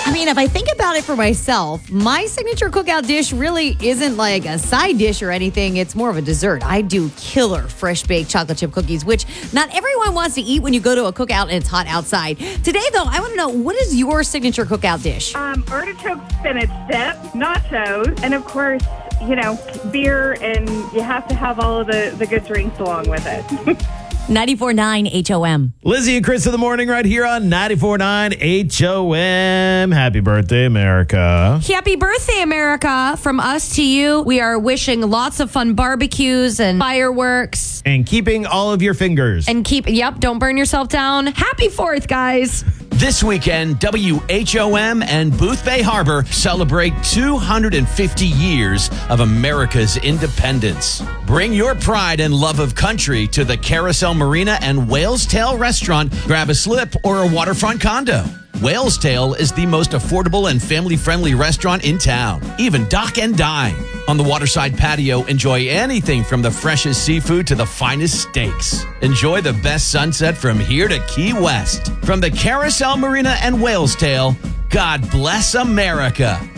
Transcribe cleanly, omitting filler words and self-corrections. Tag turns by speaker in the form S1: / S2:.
S1: I mean, if I think about it for myself, my signature cookout dish really isn't like a side dish or anything. It's more of a dessert. I do killer fresh baked chocolate chip cookies, which not everyone wants to eat when you go to a cookout and it's hot outside. Today, though, I want to know, what is your signature cookout dish?
S2: Artichoke spinach dip, nachos, and of course, beer, and you have to have all of the good drinks along with it.
S1: 94.9 HOM.
S3: Lizzie and Chris in the morning right here on 94.9 HOM. Happy birthday, America.
S4: Happy birthday, America. From us to you, we are wishing lots of fun barbecues and fireworks.
S3: And keeping all of your fingers.
S4: And don't burn yourself down. Happy 4th, guys.
S5: This weekend, WHOM and Booth Bay Harbor celebrate 250 years of America's independence. Bring your pride and love of country to the Carousel Marina and Whale's Tail restaurant. Grab a slip or a waterfront condo. Whale's Tail is the most affordable and family-friendly restaurant in town. Even dock and dine. On the waterside patio, enjoy anything from the freshest seafood to the finest steaks. Enjoy the best sunset from here to Key West. From the Carousel Marina and Whale's Tail, God bless America.